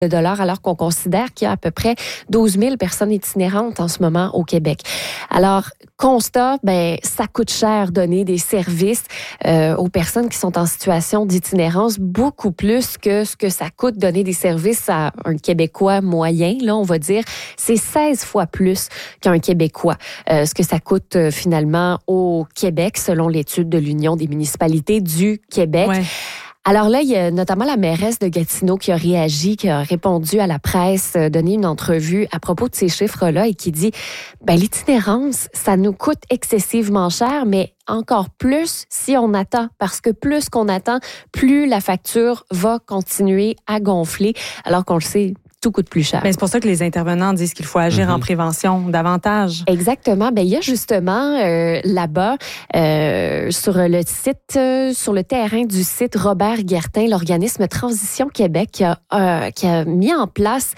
dollars, alors qu'on considère qu'il y a à peu près 12 000 personnes itinérantes en ce moment au Québec. Alors, constat, ça coûte cher donner des services aux personnes qui sont en situation d'itinérance, beaucoup plus que ce que ça coûte donner des services à un Québécois moyen, là, on va dire. C'est 16 fois plus qu'un Québécois. Ce que ça coûte finalement au Québec, selon l'étude de l'Union des municipalités du Québec. Ouais. Alors là, il y a notamment la mairesse de Gatineau qui a réagi, qui a répondu à la presse, donné une entrevue à propos de ces chiffres-là et qui dit l'itinérance, ça nous coûte excessivement cher, mais encore plus si on attend, parce que plus qu'on attend, plus la facture va continuer à gonfler, alors qu'on le sait, tout coûte plus cher. Mais c'est pour ça que les intervenants disent qu'il faut agir en prévention davantage. Exactement. Il y a justement là-bas, sur le site, sur le terrain du site Robert Guertin, l'organisme Transition Québec qui a mis en place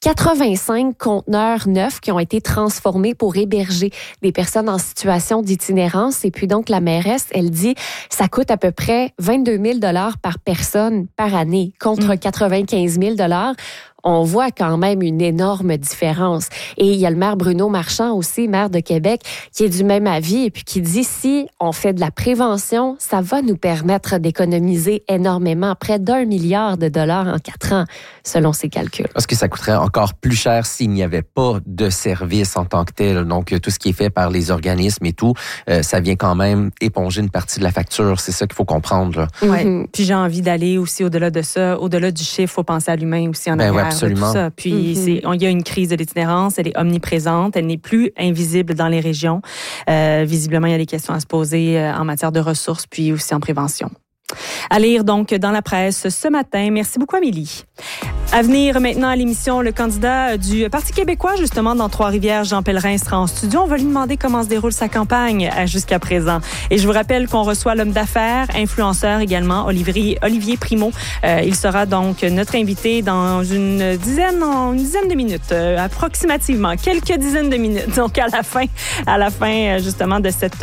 85 conteneurs neufs qui ont été transformés pour héberger des personnes en situation d'itinérance. Et puis donc, la mairesse, elle dit, ça coûte à peu près 22 000 $ par personne par année contre 95 000 $. On voit quand même une énorme différence. Et il y a le maire Bruno Marchand aussi, maire de Québec, qui est du même avis et puis qui dit si on fait de la prévention, ça va nous permettre d'économiser énormément, près d'1 milliard de dollars en 4 ans, selon ses calculs. Est-ce que ça coûterait encore plus cher s'il n'y avait pas de service en tant que tel? Donc, tout ce qui est fait par les organismes et tout, ça vient quand même éponger une partie de la facture. C'est ça qu'il faut comprendre. Oui. Puis j'ai envie d'aller aussi au-delà de ça, au-delà du chiffre, il faut penser à l'humain aussi en arrière. Ouais, absolument. Tout ça. Puis il y a une crise de l'itinérance, elle est omniprésente, elle n'est plus invisible dans les régions. Visiblement, il y a des questions à se poser en matière de ressources, puis aussi en prévention. À lire donc dans la presse ce matin. Merci beaucoup, Amélie. À venir maintenant à l'émission, le candidat du Parti québécois, justement, dans Trois-Rivières, Jean Pellerin, sera en studio. On va lui demander comment se déroule sa campagne jusqu'à présent. Et je vous rappelle qu'on reçoit l'homme d'affaires, influenceur également, Olivier Primo. Il sera donc notre invité dans une dizaine de minutes, approximativement, quelques dizaines de minutes. Donc à la fin justement de cette...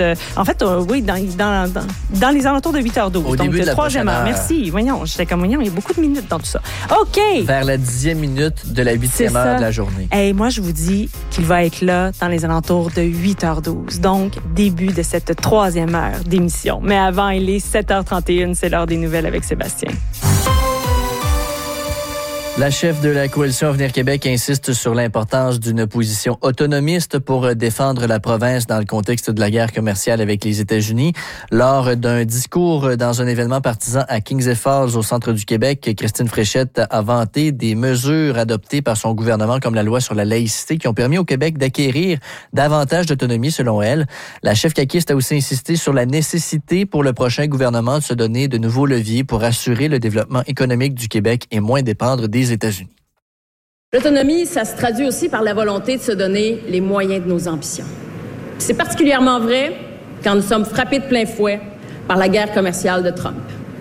dans les alentours de 8h12. Au début de la troisième heure. Merci. Voyons, j'étais comme, il y a beaucoup de minutes dans tout ça. OK. Vers la 10e minute de la 8e heure de la journée. Et moi, je vous dis qu'il va être là dans les alentours de 8h12. Donc, début de cette 3e heure d'émission. Mais avant, il est 7h31. C'est l'heure des nouvelles avec Sébastien. La chef de la coalition Avenir Québec insiste sur l'importance d'une position autonomiste pour défendre la province dans le contexte de la guerre commerciale avec les États-Unis. Lors d'un discours dans un événement partisan à Kings Falls, au centre du Québec, Christine Fréchette a vanté des mesures adoptées par son gouvernement, comme la loi sur la laïcité, qui ont permis au Québec d'acquérir davantage d'autonomie, selon elle. La chef caquiste a aussi insisté sur la nécessité pour le prochain gouvernement de se donner de nouveaux leviers pour assurer le développement économique du Québec et moins dépendre des États-Unis. L'autonomie, ça se traduit aussi par la volonté de se donner les moyens de nos ambitions. C'est particulièrement vrai quand nous sommes frappés de plein fouet par la guerre commerciale de Trump.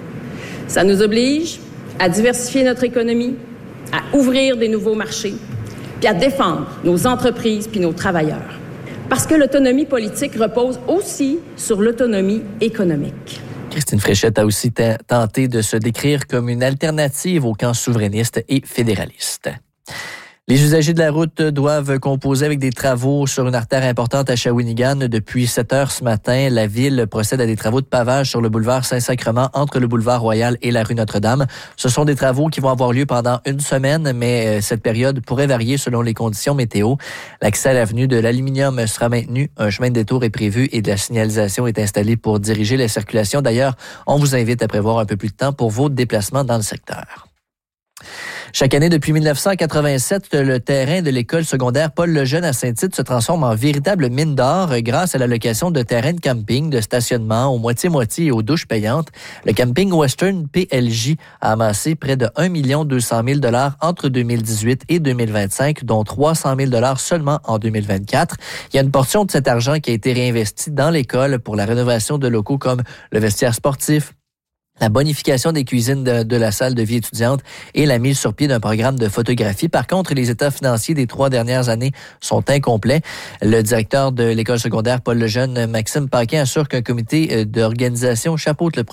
Ça nous oblige à diversifier notre économie, à ouvrir des nouveaux marchés, puis à défendre nos entreprises puis nos travailleurs. Parce que l'autonomie politique repose aussi sur l'autonomie économique. Christine Fréchette a aussi tenté de se décrire comme une alternative au camp souverainiste et fédéraliste. Les usagers de la route doivent composer avec des travaux sur une artère importante à Shawinigan. Depuis 7 heures ce matin, la ville procède à des travaux de pavage sur le boulevard Saint-Sacrement entre le boulevard Royal et la rue Notre-Dame. Ce sont des travaux qui vont avoir lieu pendant une semaine, mais cette période pourrait varier selon les conditions météo. L'accès à l'avenue de l'Aluminium sera maintenu. Un chemin de détour est prévu et de la signalisation est installée pour diriger la circulation. D'ailleurs, on vous invite à prévoir un peu plus de temps pour vos déplacements dans le secteur. Chaque année, depuis 1987, le terrain de l'école secondaire Paul-Lejeune à Saint-Tite se transforme en véritable mine d'or grâce à la location de terrains de camping, de stationnement au moitié-moitié et aux douches payantes. Le camping Western PLJ a amassé près de 1 200 000 $ entre 2018 et 2025, dont 300 000 $ seulement en 2024. Il y a une portion de cet argent qui a été réinvestie dans l'école pour la rénovation de locaux comme le vestiaire sportif, la bonification des cuisines de la salle de vie étudiante et la mise sur pied d'un programme de photographie. Par contre, les états financiers des 3 dernières années sont incomplets. Le directeur de l'école secondaire Paul-Lejeune, Maxime Paquin, assure qu'un comité d'organisation chapeaute le projet.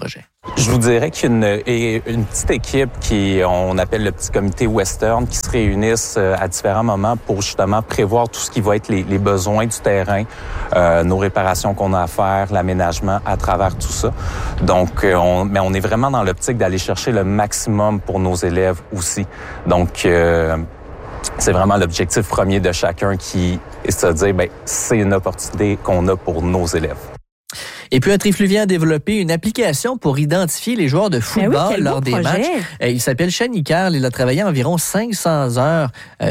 Je vous dirais qu'il y a une petite équipe on appelle le petit comité Western qui se réunissent à différents moments pour justement prévoir tout ce qui va être les besoins du terrain, nos réparations qu'on a à faire, l'aménagement à travers tout ça. Donc, on est vraiment dans l'optique d'aller chercher le maximum pour nos élèves aussi. Donc, c'est vraiment l'objectif premier de chacun qui est de se dire, c'est une opportunité qu'on a pour nos élèves. Et puis, un Trifluvien a développé une application pour identifier les joueurs de football lors des matchs. Il s'appelle Shanicarl. Il a travaillé environ 500 heures,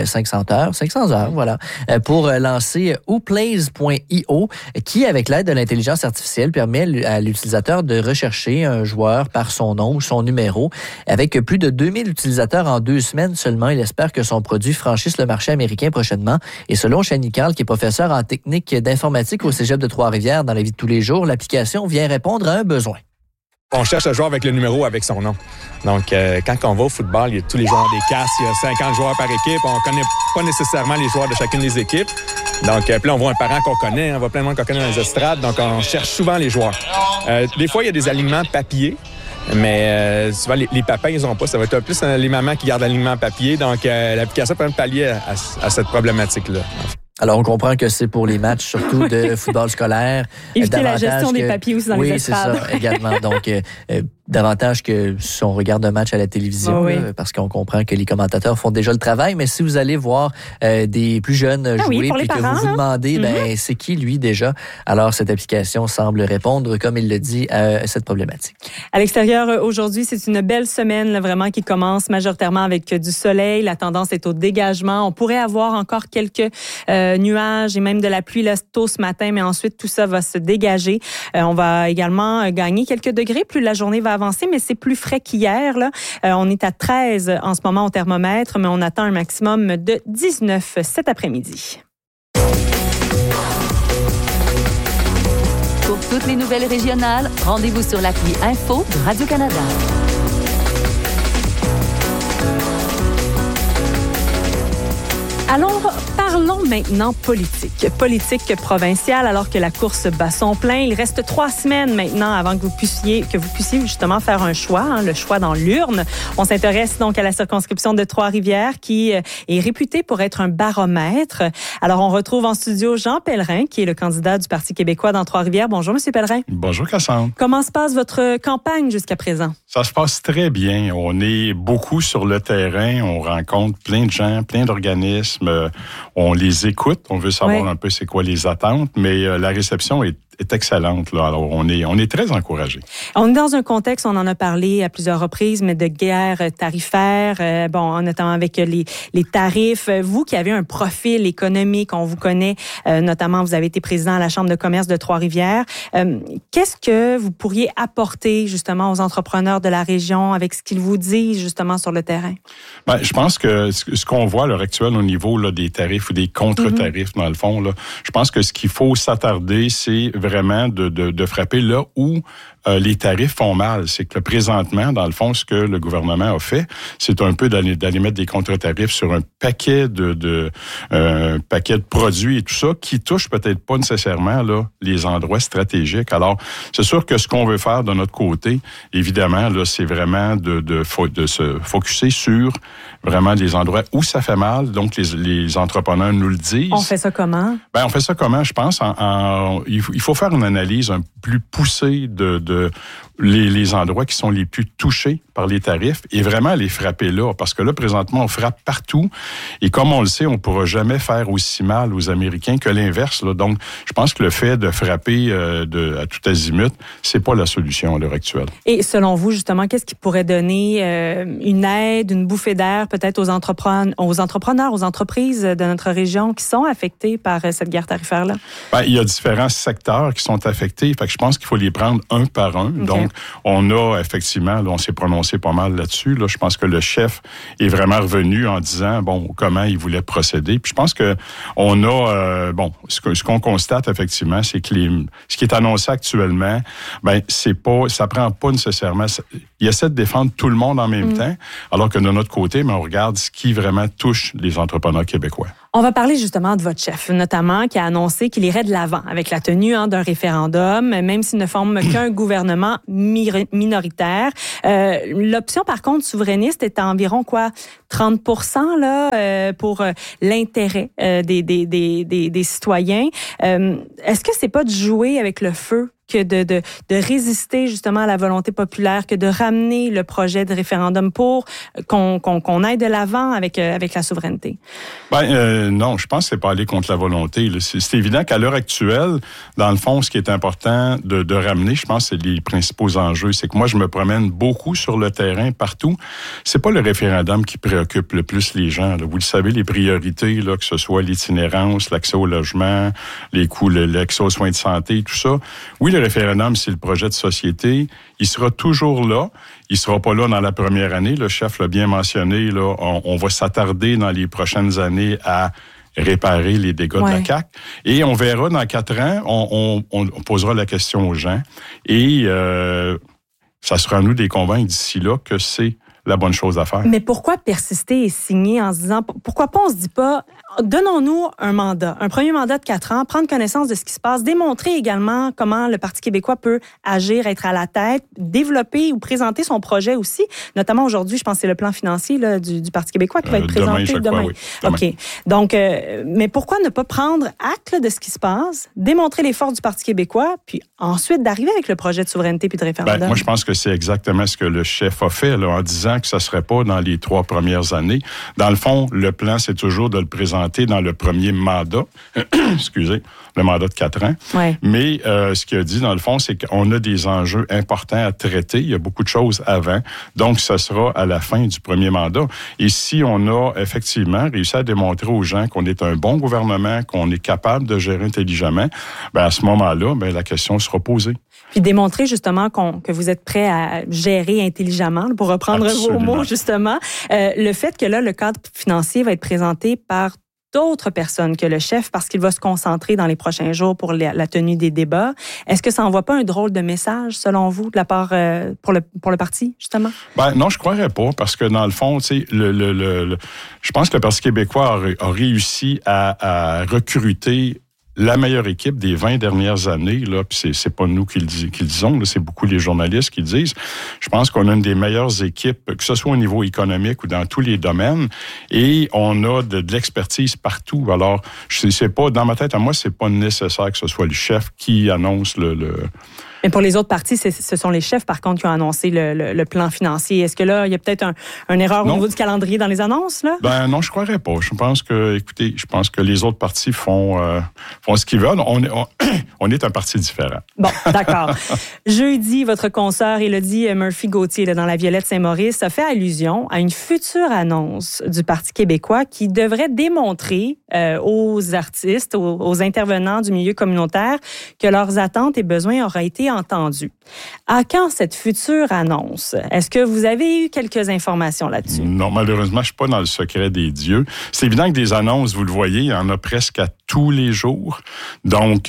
voilà, pour lancer whoplays.io, qui, avec l'aide de l'intelligence artificielle, permet à l'utilisateur de rechercher un joueur par son nom ou son numéro. Avec plus de 2000 utilisateurs en 2 semaines seulement, il espère que son produit franchisse le marché américain prochainement. Et selon Shanicarl, qui est professeur en technique d'informatique au Cégep de Trois-Rivières dans la vie de tous les jours, l'application vient répondre à un besoin. On cherche un joueur avec le numéro avec son nom. Donc, quand on va au football, il y a tous les joueurs des casques, il y a 50 joueurs par équipe. On ne connaît pas nécessairement les joueurs de chacune des équipes. Donc, puis là, on voit un parent qu'on connaît, on voit plein de monde qu'on connaît dans les estrades. Donc, on cherche souvent les joueurs. Des fois, il y a des alignements papier. Mais souvent, les papas, ils n'ont pas. Ça va être plus les mamans qui gardent l'alignement papier. Donc, l'application peut même pallier à cette problématique-là. Alors, on comprend que c'est pour les matchs, surtout de football scolaire. Éviter la gestion des papiers aussi dans les estrades. Oui, c'est ça, également. Donc, davantage que si on regarde un match à la télévision, parce qu'on comprend que les commentateurs font déjà le travail. Mais si vous allez voir des plus jeunes jouer et que vous vous demandez, c'est qui lui déjà? Alors, cette application semble répondre, comme il le dit, à cette problématique. À l'extérieur, aujourd'hui, c'est une belle semaine, là, vraiment, qui commence majoritairement avec du soleil. La tendance est au dégagement. On pourrait avoir encore quelques nuages et même de la pluie là, tôt ce matin, mais ensuite, tout ça va se dégager. On va également gagner quelques degrés. Plus la journée va avancer, mais c'est plus frais qu'hier. Là. On est à 13 en ce moment au thermomètre, mais on attend un maximum de 19 cet après-midi. Pour toutes les nouvelles régionales, rendez-vous sur l'appli Info de Radio-Canada. Alors, parlons maintenant politique. Politique provinciale, alors que la course bat son plein. Il reste 3 semaines maintenant avant que vous puissiez justement faire un choix, le choix dans l'urne. On s'intéresse donc à la circonscription de Trois-Rivières qui est réputée pour être un baromètre. Alors, on retrouve en studio Jean Pellerin, qui est le candidat du Parti québécois dans Trois-Rivières. Bonjour, M. Pellerin. Bonjour, Cassandre. Comment se passe votre campagne jusqu'à présent? Ça se passe très bien. On est beaucoup sur le terrain. On rencontre plein de gens, plein d'organismes. On les écoute, on veut savoir un peu c'est quoi les attentes, mais la réception est excellente. Là. Alors, on est très encouragés. On est dans un contexte, on en a parlé à plusieurs reprises, mais de guerre tarifaire, notamment avec les tarifs. Vous qui avez un profil économique, on vous connaît, notamment vous avez été président à la Chambre de commerce de Trois-Rivières. Qu'est-ce que vous pourriez apporter justement aux entrepreneurs de la région avec ce qu'ils vous disent justement sur le terrain? Je pense que ce qu'on voit à l'heure actuelle au niveau là, des tarifs ou des contre-tarifs, dans le fond, là, je pense que ce qu'il faut s'attarder, c'est vraiment de frapper là où les tarifs font mal. C'est que présentement, dans le fond, ce que le gouvernement a fait, c'est un peu d'aller mettre des contre-tarifs sur un paquet de produits et tout ça qui touchent peut-être pas nécessairement là les endroits stratégiques. Alors, c'est sûr que ce qu'on veut faire de notre côté, évidemment, là, c'est vraiment de se focusser sur vraiment les endroits où ça fait mal. Donc, les entrepreneurs nous le disent. On fait ça comment? On fait ça comment? Je pense il faut faire une analyse un plus poussée de les endroits qui sont les plus touchés par les tarifs et vraiment les frapper là. Parce que là, présentement, on frappe partout. Et comme on le sait, on ne pourra jamais faire aussi mal aux Américains que l'inverse. Là. Donc, je pense que le fait de frapper à tout azimut, c'est pas la solution à l'heure actuelle. Et selon vous, justement, qu'est-ce qui pourrait donner une aide, une bouffée d'air peut-être aux entrepreneurs, aux entreprises de notre région qui sont affectées par cette guerre tarifaire-là? Il y a différents secteurs qui sont affectés. Fait que je pense qu'il faut les prendre un par un. Okay. Donc, on a effectivement, là, on s'est prononcé pas mal là-dessus. Là. Je pense que le chef est vraiment revenu en disant, comment il voulait procéder. Puis je pense que on a, ce qu'on constate effectivement, c'est que ce qui est annoncé actuellement, ça prend pas nécessairement. il essaie de défendre tout le monde en même temps, alors que de notre côté, on regarde ce qui vraiment touche les entrepreneurs québécois. On va parler justement de votre chef, notamment, qui a annoncé qu'il irait de l'avant avec la tenue d'un référendum, même s'il ne forme qu'un gouvernement minoritaire. L'option, par contre, souverainiste est à environ 30% là, pour l'intérêt des citoyens. Est-ce que c'est pas de jouer avec le feu que de résister justement à la volonté populaire, que de ramener le projet de référendum pour qu'on aille de l'avant avec la souveraineté? Non, je pense que c'est pas aller contre la volonté. C'est évident qu'à l'heure actuelle, dans le fond, ce qui est important de ramener, je pense, c'est les principaux enjeux. C'est que moi, je me promène beaucoup sur le terrain, partout. C'est pas le référendum qui préoccupe le plus les gens, là. Vous le savez, les priorités, là, que ce soit l'itinérance, l'accès au logement, les coûts, l'accès aux soins de santé, tout ça. Oui, le référendum, c'est le projet de société. Il sera toujours là. Il sera pas là dans la première année. Le chef l'a bien mentionné, là. On va s'attarder dans les prochaines années à réparer les dégâts de la CAQ. Et on verra dans 4 ans, on posera la question aux gens. Et ça sera à nous de les convaincre d'ici là que c'est la bonne chose à faire. Mais pourquoi persister et signer en se disant, pourquoi pas on se dit pas, donnons-nous un mandat, un premier mandat de 4 ans, prendre connaissance de ce qui se passe, démontrer également comment le Parti québécois peut agir, être à la tête, développer ou présenter son projet aussi. Notamment aujourd'hui, je pense que c'est le plan financier là, du Parti québécois qui va être présenté demain. Oui, demain. OK. Donc, mais pourquoi ne pas prendre acte là, de ce qui se passe, démontrer les forces du Parti québécois, puis ensuite d'arriver avec le projet de souveraineté puis de référendum? Moi, je pense que c'est exactement ce que le chef a fait là, en disant que ça ne serait pas dans les 3 premières années. Dans le fond, le plan, c'est toujours de le présenter dans le premier mandat. Excusez, le mandat de 4 ans. Ouais. Mais ce qu'il a dit, dans le fond, c'est qu'on a des enjeux importants à traiter. Il y a beaucoup de choses avant. Donc, ça sera à la fin du premier mandat. Et si on a effectivement réussi à démontrer aux gens qu'on est un bon gouvernement, qu'on est capable de gérer intelligemment, à ce moment-là, la question sera posée. Puis démontrer justement que vous êtes prêt à gérer intelligemment, pour reprendre vos mots justement. Le fait que là, le cadre financier va être présenté par d'autres personnes que le chef parce qu'il va se concentrer dans les prochains jours pour la tenue des débats. Est-ce que ça n'envoie pas un drôle de message, selon vous, de la part pour le parti, justement? Non, je ne croirais pas, parce que dans le fond, tu sais, je pense que le Parti québécois a réussi à recruter la meilleure équipe des 20 dernières années, là, puis c'est pas nous qui le disons, là, c'est beaucoup les journalistes qui le disent. Je pense qu'on a une des meilleures équipes, que ce soit au niveau économique ou dans tous les domaines, et on a de l'expertise partout. Alors, c'est pas, dans ma tête à moi, c'est pas nécessaire que ce soit le chef qui annonce Mais pour les autres partis, ce sont les chefs, par contre, qui ont annoncé le plan financier. Est-ce que là, il y a peut-être une erreur au niveau du calendrier dans les annonces, là? Non, je croirais pas. Je pense que les autres partis font ce qu'ils veulent. On est un parti différent. Bon, d'accord. Jeudi, votre consoeur Élodie Murphy-Gauthier, dans La Violette Saint-Maurice, a fait allusion à une future annonce du Parti québécois qui devrait démontrer aux artistes, aux intervenants du milieu communautaire, que leurs attentes et besoins auraient été entendus. À quand cette future annonce? Est-ce que vous avez eu quelques informations là-dessus? Non, malheureusement, je suis pas dans le secret des dieux. C'est évident que des annonces, vous le voyez, il y en a presque à tous les jours. Donc,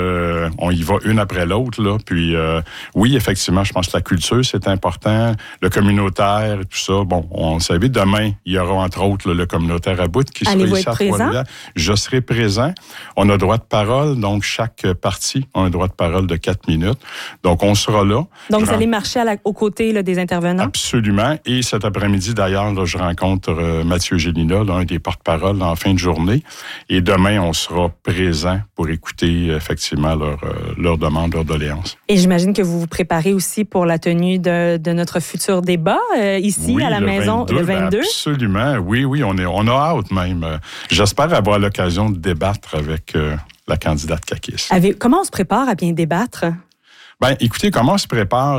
on y va une après l'autre, là. Puis, oui, effectivement, je pense que la culture, c'est important. Le communautaire, tout ça. Bon, on savait, demain, il y aura entre autres le communautaire à bout qui sera ici à Trois-Rivières. Je serai présent. On a droit de parole, donc chaque parti a un droit de parole de 4 minutes. Donc, on sera là. Donc, vous allez marcher aux côtés là, des intervenants? Absolument. Et cet après-midi, d'ailleurs, là, je rencontre Mathieu Gélina, l'un des porte-parole en fin de journée. Et demain, on sera présent pour écouter effectivement leur demande, leur doléance. Et j'imagine que vous vous préparez aussi pour la tenue de notre futur débat ici à la maison 22, le 22. Absolument. Oui, on a hâte même. J'espère avoir l'occasion de débattre avec la candidate caquiste. Comment on se prépare à bien débattre? Écoutez, comment on se prépare?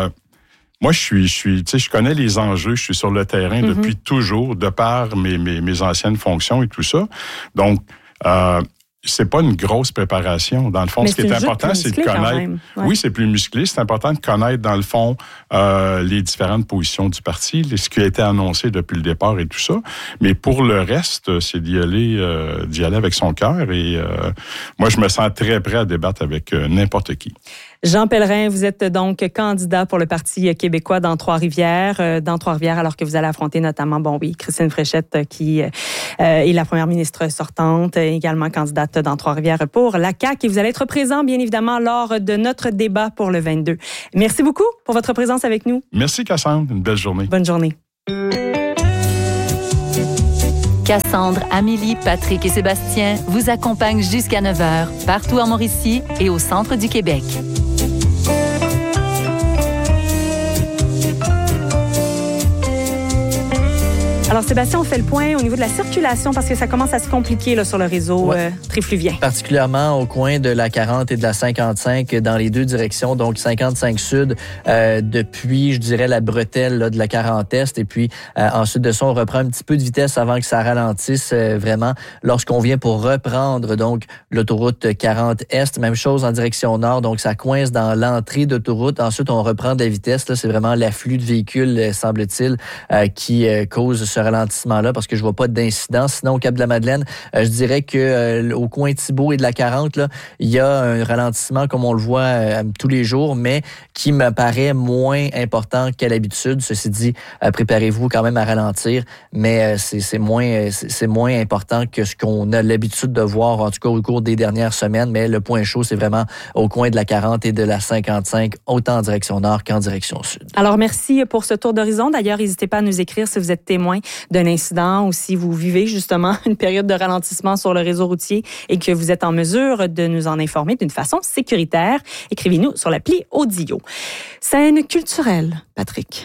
Moi, je connais les enjeux. Je suis sur le terrain depuis toujours, de par mes anciennes fonctions et tout ça. Donc, c'est pas une grosse préparation. Dans le fond, ce qui est important, c'est de connaître. Ouais. Oui, c'est plus musclé. C'est important de connaître, dans le fond, les différentes positions du parti, ce qui a été annoncé depuis le départ et tout ça. Mais pour le reste, c'est d'y aller avec son cœur. Et moi, je me sens très prêt à débattre avec n'importe qui. Jean Pellerin, vous êtes donc candidat pour le Parti québécois dans Trois-Rivières, alors que vous allez affronter notamment, Christine Fréchette, qui est la première ministre sortante, également candidate dans Trois-Rivières pour la CAQ. Et vous allez être présent, bien évidemment, lors de notre débat pour le 22. Merci beaucoup pour votre présence avec nous. Merci, Cassandre. Une belle journée. Bonne journée. Cassandre, Amélie, Patrick et Sébastien vous accompagnent jusqu'à 9h, partout en Mauricie et au centre du Québec. Alors, Sébastien, on fait le point au niveau de la circulation parce que ça commence à se compliquer là, sur le réseau trifluvien. Particulièrement au coin de la 40 et de la 55 dans les deux directions, donc 55 sud depuis, je dirais, la bretelle là, de la 40 est. Et puis, ensuite de ça, on reprend un petit peu de vitesse avant que ça ralentisse vraiment lorsqu'on vient pour reprendre donc l'autoroute 40 est. Même chose en direction nord, donc ça coince dans l'entrée d'autoroute. Ensuite, on reprend de la vitesse. Là, c'est vraiment l'afflux de véhicules, semble-t-il, qui cause ce ralentissement-là parce que je vois pas d'incident. Sinon, au Cap-de-la-Madeleine, je dirais que au coin Thibault et de la 40, là, il y a un ralentissement comme on le voit tous les jours, mais qui me paraît moins important qu'à l'habitude. Ceci dit, préparez-vous quand même à ralentir, mais c'est moins important que ce qu'on a l'habitude de voir, en tout cas au cours des dernières semaines. Mais le point chaud, c'est vraiment au coin de la 40 et de la 55, autant en direction nord qu'en direction sud. Alors, merci pour ce tour d'horizon. D'ailleurs, n'hésitez pas à nous écrire si vous êtes témoin d'un incident ou si vous vivez justement une période de ralentissement sur le réseau routier et que vous êtes en mesure de nous en informer d'une façon sécuritaire. Écrivez-nous sur l'appli Audio. Scène culturelle, Patrick.